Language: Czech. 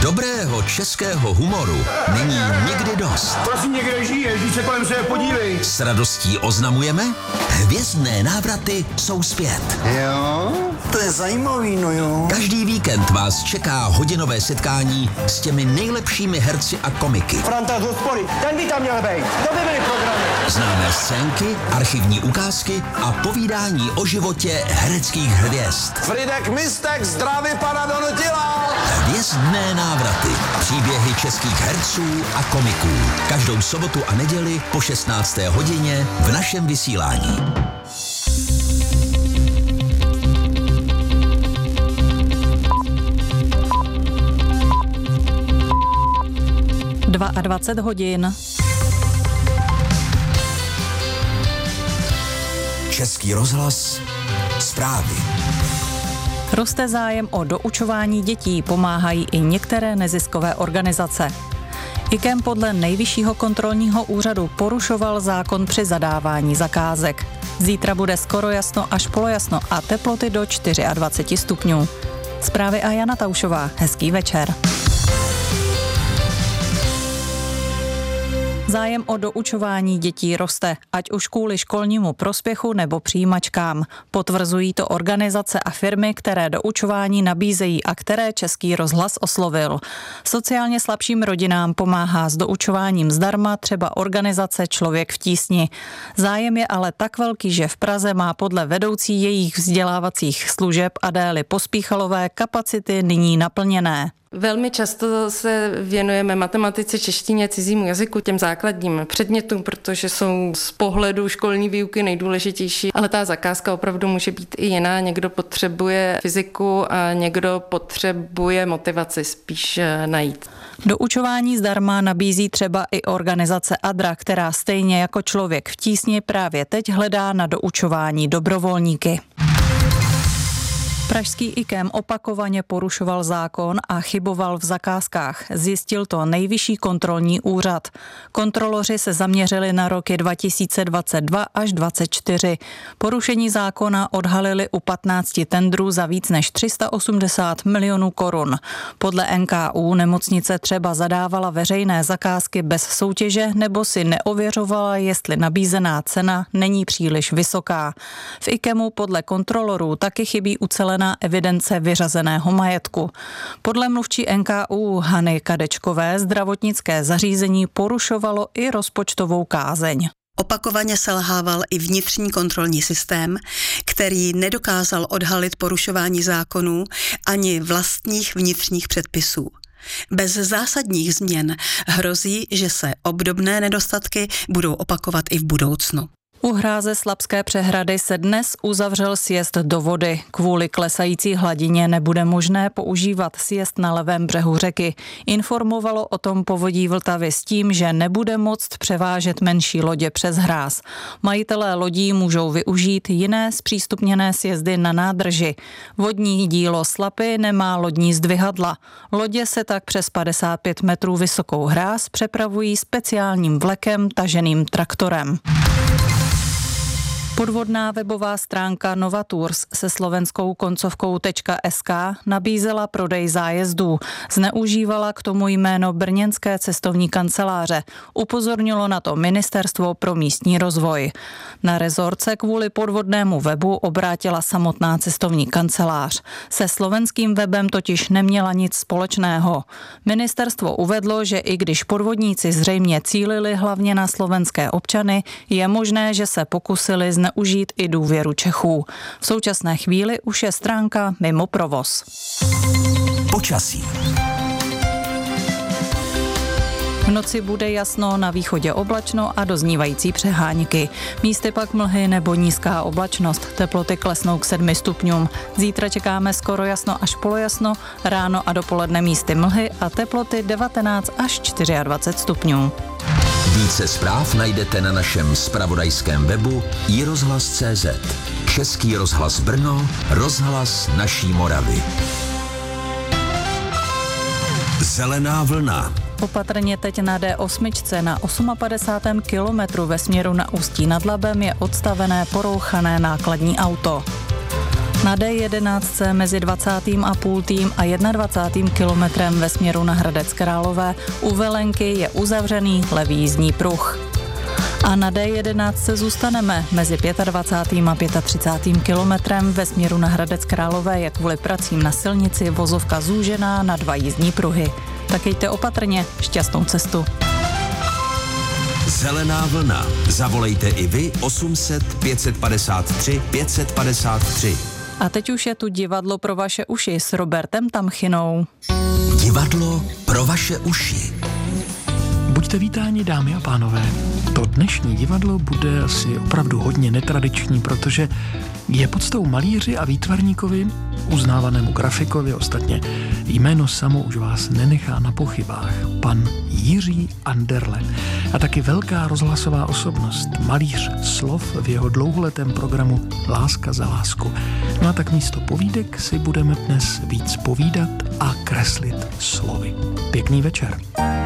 Dobrého českého humoru není nikdy dost. Prosím, někde žiješ, když se kolem sebe podívej. S radostí oznamujeme, hvězdné návraty jsou zpět. Jo, to je zajímavý, no jo. Každý víkend vás čeká hodinové setkání s těmi nejlepšími herci a komiky. Franta z hospody, ten by tam měl být. To by byly programy. Známé scénky, archivní ukázky a povídání o životě hereckých hvězd. Fridek Mistek zdraví pana Donutila. Hvězdné návraty. Příběhy českých herců a komiků. Každou sobotu a neděli po 16. hodině v našem vysílání. Dva 20 hodin. Český rozhlas. Zprávy. Roste zájem o doučování dětí, pomáhají i některé neziskové organizace. IKEM podle Nejvyššího kontrolního úřadu porušoval zákon při zadávání zakázek. Zítra bude skoro jasno až polojasno a teploty do 24 stupňů. Zprávy a Jana Taušová. Hezký večer. Zájem o doučování dětí roste, ať už kvůli školnímu prospěchu nebo přijímačkám. Potvrzují to organizace a firmy, které doučování nabízejí a které Český rozhlas oslovil. Sociálně slabším rodinám pomáhá s doučováním zdarma třeba organizace Člověk v tísni. Zájem je ale tak velký, že v Praze má podle vedoucí jejich vzdělávacích služeb Adély Pospíchalové kapacity nyní naplněné. Velmi často se věnujeme matematice, češtině, cizímu jazyku, těm základním předmětům, protože jsou z pohledu školní výuky nejdůležitější, ale ta zakázka opravdu může být i jiná. Někdo potřebuje fyziku a někdo potřebuje motivaci spíš najít. Doučování zdarma nabízí třeba i organizace ADRA, která stejně jako Člověk v tísni právě teď hledá na doučování dobrovolníky. Pražský IKEM opakovaně porušoval zákon a chyboval v zakázkách. Zjistil to Nejvyšší kontrolní úřad. Kontroloři se zaměřili na roky 2022 až 2024. Porušení zákona odhalili u 15 tendrů za víc než 380 milionů korun. Podle NKÚ nemocnice třeba zadávala veřejné zakázky bez soutěže nebo si neověřovala, jestli nabízená cena není příliš vysoká. V IKEMu podle kontrolorů taky chybí ucelená evidence vyřazeného majetku. Podle mluvčí NKÚ Hany Kadečkové zdravotnické zařízení porušovalo i rozpočtovou kázeň. Opakovaně selhával i vnitřní kontrolní systém, který nedokázal odhalit porušování zákonů ani vlastních vnitřních předpisů. Bez zásadních změn hrozí, že se obdobné nedostatky budou opakovat i v budoucnu. U hráze Slabské přehrady se dnes uzavřel sjezd do vody. Kvůli klesající hladině nebude možné používat sjezd na levém břehu řeky. Informovalo o tom Povodí Vltavy s tím, že nebude moct převážet menší lodě přes hráz. Majitelé lodí můžou využít jiné zpřístupněné sjezdy na nádrži. Vodní dílo Slapy nemá lodní zdvihadla. Lodě se tak přes 55 metrů vysokou hráz přepravují speciálním vlekem taženým traktorem. Podvodná webová stránka Novatours se slovenskou koncovkou .sk nabízela prodej zájezdů. Zneužívala k tomu jméno brněnské cestovní kanceláře. Upozornilo na to Ministerstvo pro místní rozvoj. Na rezort se kvůli podvodnému webu obrátila samotná cestovní kancelář. Se slovenským webem totiž neměla nic společného. Ministerstvo uvedlo, že i když podvodníci zřejmě cílili hlavně na slovenské občany, je možné, že se pokusili zneužít i důvěru Čechů. V současné chvíli už je stránka mimo provoz. Počasí. V noci bude jasno, na východě oblačno a doznívající přehánky. Místy pak mlhy nebo nízká oblačnost. Teploty klesnou k 7 stupňům. Zítra čekáme skoro jasno až polojasno, ráno a dopoledne místy mlhy a teploty 19 až 24 stupňů. Více zpráv najdete na našem zpravodajském webu iRozhlas.cz. Český rozhlas Brno, rozhlas naší Moravy. Zelená vlna. Opatrně teď na D8 na 58. kilometru ve směru na Ústí nad Labem je odstavené porouchané nákladní auto. Na D11 mezi 20,5. a 21. kilometrem ve směru na Hradec Králové u Velenky je uzavřený levý jízdní pruh. A na D11 zůstaneme. Mezi 25. a 35. kilometrem ve směru na Hradec Králové je kvůli pracím na silnici vozovka zúžená na 2 jízdní pruhy. Tak jděte opatrně, šťastnou cestu. Zelená vlna. Zavolejte i vy 800 553 553. A teď už je tu divadlo pro vaše uši s Robertem Tamchinou. Divadlo pro vaše uši. Buďte vítáni, dámy a pánové. To dnešní divadlo bude asi opravdu hodně netradiční, protože je podstou malíři a výtvarníkovi, uznávanému grafikovi, ostatně jméno samo už vás nenechá na pochybách, pan Jiří Anderle. A taky velká rozhlasová osobnost, malíř slov v jeho dlouholetém programu Láska za lásku. No a tak místo povídek si budeme dnes víc povídat a kreslit slovy. Pěkný večer.